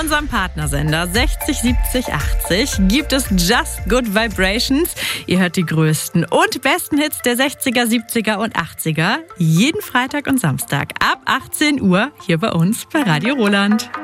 unserem Partnersender 60 70 80 gibt es Just Good Vibrations. Ihr hört die größten und besten Hits der 60er, 70er und 80er jeden Freitag und Samstag ab 18 Uhr hier bei uns bei Radio Roland.